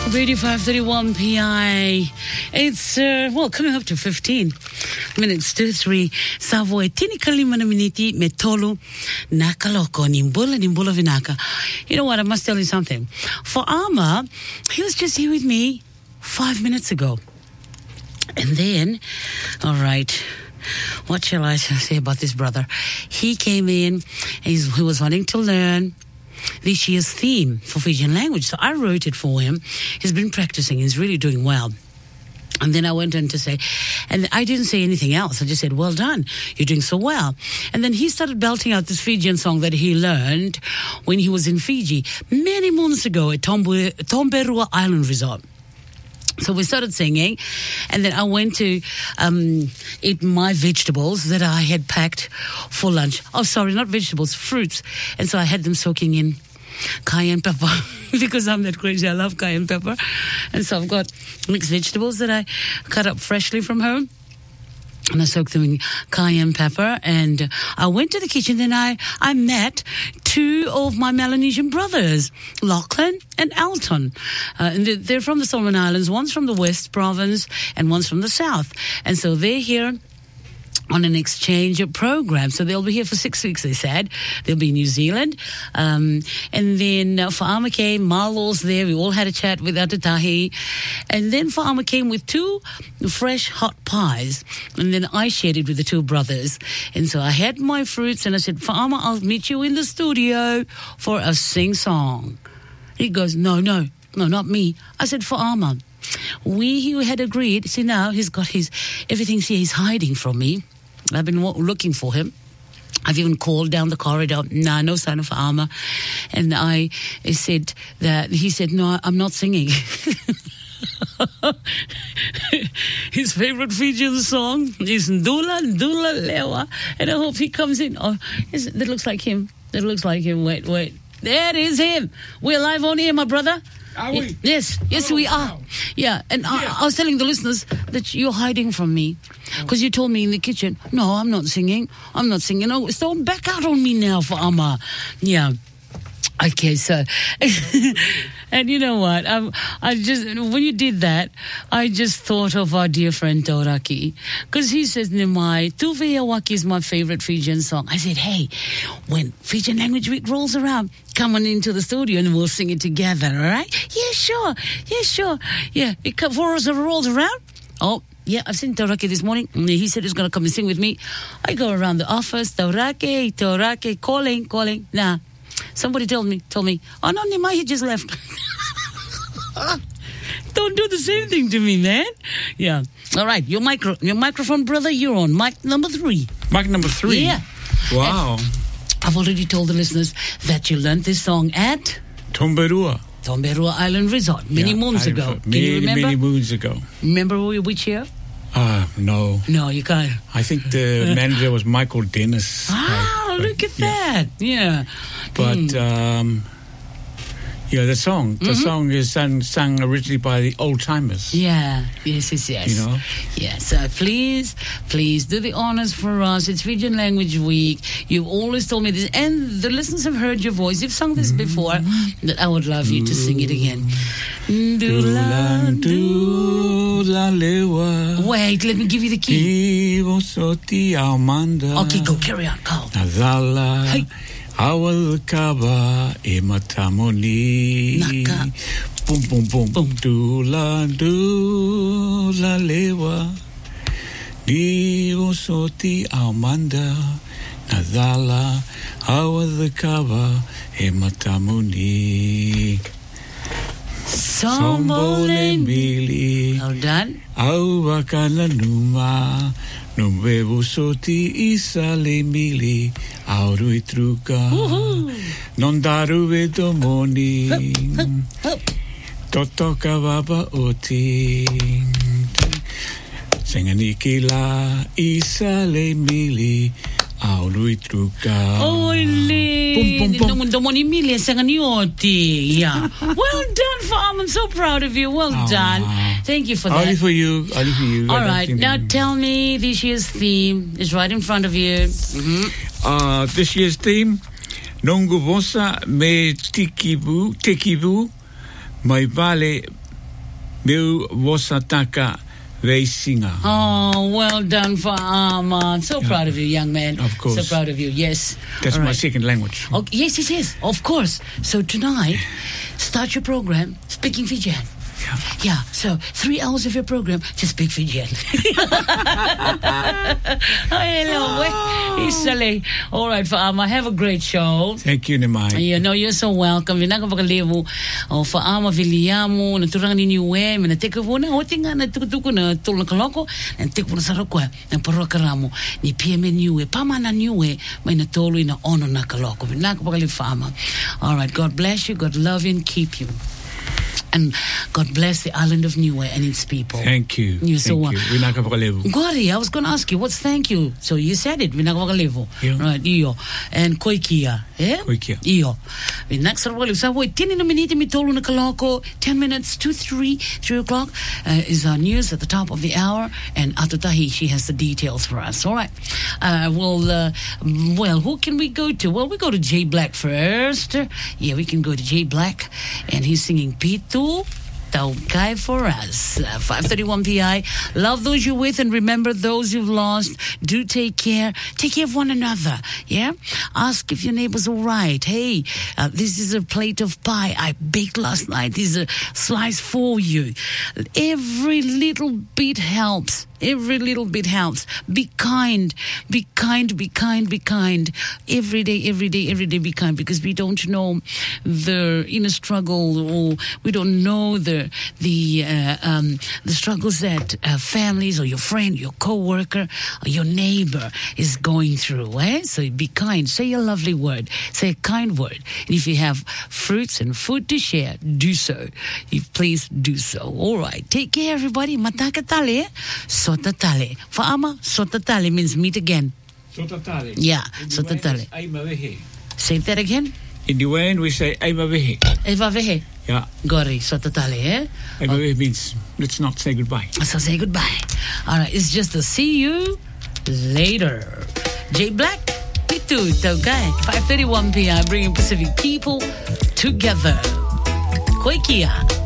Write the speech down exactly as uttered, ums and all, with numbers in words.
Radio five thirty-one P I. It's, uh, well, coming up to fifteen minutes to three. Savoy, tini kalimana miniti metolu nakaloko nimbula nimbula vinaka. You know what? I must tell you something. For Ama, he was just here with me five minutes ago. And then, all right, what shall I say about this brother? He came in, he's, he was wanting to learn this year's theme for Fijian language. So I wrote it for him. He's been practicing. He's really doing well. And then I went on to say, and I didn't say anything else. I just said, well done. You're doing so well. And then he started belting out this Fijian song that he learned when he was in Fiji many months ago at Tombe- Tomberua Island Resort. So we started singing, and then I went to um, eat my vegetables that I had packed for lunch. Oh, sorry, not vegetables, fruits. And so I had them soaking in cayenne pepper because I'm that crazy. I love cayenne pepper. And so I've got mixed vegetables that I cut up freshly from home. And I soaked them in cayenne pepper, and I went to the kitchen, and I, I met two of my Melanesian brothers, Lachlan and Alton. Uh, and they're from the Solomon Islands. One's from the West Province, and one's from the South. And so they're here on an exchange program. So they'll be here for six weeks, they said. They'll be in New Zealand. Um, and then uh, Fa'ama came, Marlo's there. We all had a chat with Atatahi. And then Fa'ama came with two fresh hot pies. And then I shared it with the two brothers. And so I had my fruits, and I said, Fa'ama, I'll meet you in the studio for a sing-song. He goes, no, no, no, not me. I said, Fa'ama, we he had agreed. See, now he's got his, everything's here. He's hiding from me. I've been looking for him. I've even called down the corridor. Nah, no sign of Fa'ama. And I said that, he said, no, I'm not singing. His favorite Fijian song is Ndula, Ndula Lewa. And I hope he comes in. Oh, is it, that looks like him. That looks like him. Wait, wait. There is him. We're live on here, my brother. Are we? Yes, yes, oh, we are. wow. Yeah, and yeah. I, I was telling the listeners that you're hiding from me because you told me in the kitchen, no, I'm not singing. I'm not singing. Oh, so back out on me now for Ama. Yeah. Okay, so, and you know what? I, I just, when you did that, I just thought of our dear friend Tauraki, because he says, Nimai, Tuvea Waki is my favorite Fijian song. I said, hey, when Fijian Language Week rolls around, come on into the studio and we'll sing it together, all right? Yeah, sure. Yeah, sure. Yeah, it for us rolls around. Oh, yeah, I've seen Tauraki this morning. He said he's going to come and sing with me. I go around the office, Tauraki, Tauraki, calling, calling. Nah. Somebody told me, told me, oh, no, Nimai, he just left. Don't do the same thing to me, man. Yeah. All right, your micro, your microphone, brother, you're on. Mic number three. Mic number three? Yeah. Wow. And I've already told the listeners that you learned this song at Tomberua. Tomberua Island Resort many yeah, moons I, ago. Can many, you remember? Many moons ago. Remember which year? Uh, no. No, you can't. I think the manager was Michael Dennis. Ah, but, look at yeah. that. Yeah. But, mm. um, yeah, the song. The mm-hmm. song is sung, sung originally by the old timers. Yeah. Yes, yes, yes. You know? Yeah, so please, please do the honors for us. It's Fijian Language Week. You've always told me this. And the listeners have heard your voice. You've sung this before. That I would love you to sing it again. Dula, dula, lewa. Wait, let me give you the key. Okay, go, carry on, go. Nazala. Hey. Awal kaba e matamoni. Naka. Boom, boom, boom. Boom. Dula, dula, lewa. Divo soti amanda. Nazala. Awal kaba e matamoni. Sombole mili. Well done. Au bakana numa. Numbevo soti isale mili. Aurui truka. Non daruwe domoni. Toto kawaba oti. Senganikila isale mili. Aurui truka. Ole. Domoni mili senganioti. Yeah. Well done, Farm. I'm so proud of you. Well oh, done. Wow. Thank you for that. Only for you. Only for you. All right. Now tell me, this year's theme is right in front of you. Mm-hmm. Uh, this year's theme, Nongu Vosa me tikibu, tikibu, mai vale Meu Wasataka Veisinga. Oh, well done, Fa'ama. So Yeah. proud of you, young man. Of course. So proud of you, yes. That's All my right. second language. Oh, yes, yes, yes, of course. So tonight, start your program speaking Fijian. Yeah. Yeah, so three hours of your program, just speak Fijian. Oh, hello, eh? Isale. All right, Fa'ama, have a great show. Thank you, Nemai. You know, you're so welcome. Vinaka pakalevu o Fa'ama viliamu na turanga ni niwe na teka vona o tinga na tukutuku na tula kaloko na teka na sarokwa na parokaramu ni P M niwe pama na niwe mai na tolu na ono na kaloko. Vinaka pakalevu Fa'ama. All right, God bless you, God love you and keep you. And God bless the island of Niue and its people. Thank you. You're so Thank you. Vinaka Pakalevu. Gori, I was going to ask you, what's thank you? So you said it, Vinaka Pakalevu. Yeah. Right, iyo. And Koikia. Eh? Koikia. Iyo. Vinaka Pakalevu. So wait, tini na miniti mitolu na kaloko, ten minutes to three, three o'clock uh, is our news at the top of the hour. And Atutahi, she has the details for us. All right. Uh, well, uh, well, who can we go to? Well, we go to Jay Black first. Yeah, we can go to Jay Black. And he's singing Pitu Taukai for us. Uh, five thirty-one P I. Love those you're with and remember those you've lost. Do take care. Take care of one another. Yeah? Ask if your neighbor's all right. Hey, uh, this is a plate of pie I baked last night. This is a slice for you. Every little bit helps. Every little bit helps. Be kind. Be kind, be kind, be kind. Every day, every day, every day be kind because we don't know the inner struggle or we don't know the the uh, um, the struggles that uh, families or your friend, your co-worker, or your neighbor is going through. Eh? So be kind. Say a lovely word. Say a kind word. And if you have fruits and food to share, do so. You please do so. All right. Take care, everybody. Matakatale. Sotatale. Fa'ama, sotatale means meet again. Sotatale. Yeah, sotatale. Say that again. In the end, we say Aimavehe. Eva vehe. Yeah. Gori, sotatale, eh? Aimavehe means let's not say goodbye. So say goodbye. All right, it's just a see you later. Jay Black, Pitu, Taukai, five thirty-one P M, bringing Pacific people together. Koikia.